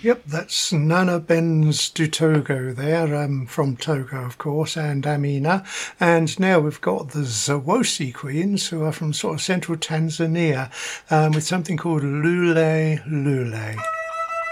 Yep, that's Nana Benz du Togo there, from Togo, of course, and Amina. And now we've got the Zawosi Queens, who are from sort of central Tanzania, with something called Lule Lule.